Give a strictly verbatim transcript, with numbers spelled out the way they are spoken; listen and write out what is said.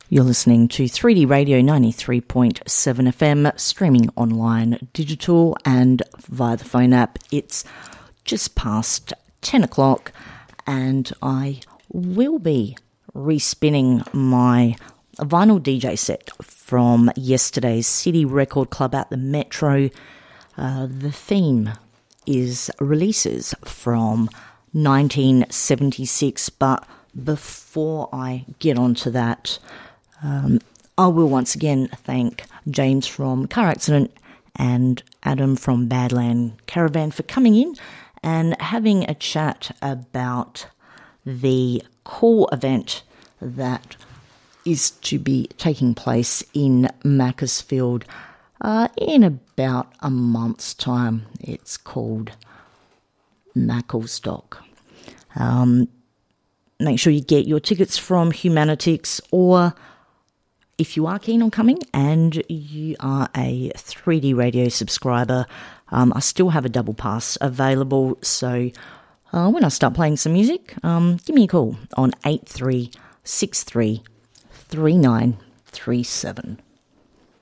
You're listening to three D Radio ninety-three point seven F M, streaming online, digital and via the phone app. It's just past ten o'clock and I will be respinning my vinyl D J set from yesterday's City Record Club at the Metro. Uh, the theme is releases from nineteen seventy-six, but before I get onto that, Um, I will once again thank James from Car Accident and Adam from Badland Caravan for coming in and having a chat about the cool event that is to be taking place in Macclesfield uh, in about a month's time. It's called Macclestock. Um, make sure you get your tickets from Humanitix, or if you are keen on coming and you are a three D radio subscriber, um, I still have a double pass available. So uh, when I start playing some music, um, give me a call on eight three six three, three nine three seven.